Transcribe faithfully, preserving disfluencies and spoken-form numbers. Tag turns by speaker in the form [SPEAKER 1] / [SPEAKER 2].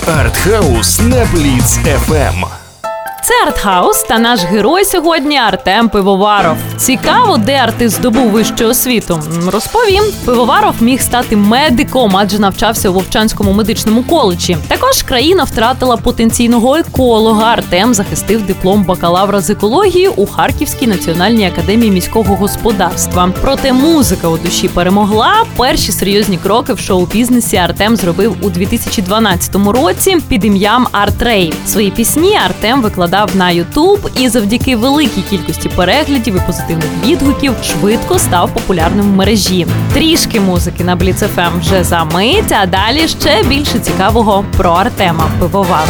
[SPEAKER 1] Артхаус на Бліц еф ем.
[SPEAKER 2] Це Артхаус та наш герой сьогодні Артем Пивоваров. Цікаво, де артист здобув вищу освіту? Розповім. Пивоваров міг стати медиком, адже навчався у Вовчанському медичному коледжі. Також країна втратила потенційного еколога. Артем захистив диплом бакалавра з екології у Харківській національній академії міського господарства. Проте музика у душі перемогла. Перші серйозні кроки в шоу-бізнесі Артем зробив у дві тисячі дванадцятому році під ім'ям Артрей. Свої пісні Артем викладав на Ютуб і завдяки великій кількості переглядів і позитивних відгуків швидко став популярним в мережі. Трішки музики на Бліц еф ем вже за мить, а далі ще більше цікавого про Артема Пивоварова.